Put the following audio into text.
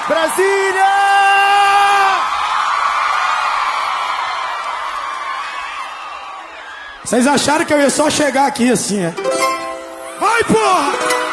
Brasília! Vocês acharam que eu ia só chegar aqui assim, é? Vai, porra!